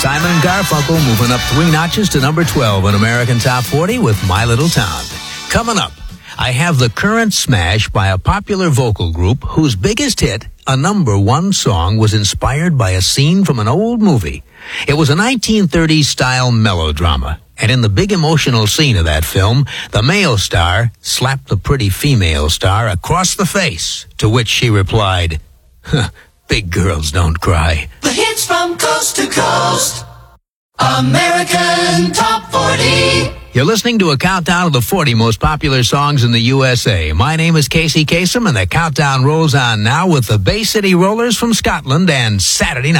Simon and Garfunkel moving up 3 notches to number 12 in American Top 40 with My Little Town. Coming up, I have the current smash by a popular vocal group whose biggest hit, a number 1 song, was inspired by a scene from an old movie. It was a 1930s-style melodrama, and in the big emotional scene of that film, the male star slapped the pretty female star across the face, to which she replied, "Big girls don't cry." The hits from coast to coast. American Top 40. You're listening to a countdown of the 40 most popular songs in the USA. My name is Casey Kasem, and the countdown rolls on now with the Bay City Rollers from Scotland and Saturday Night.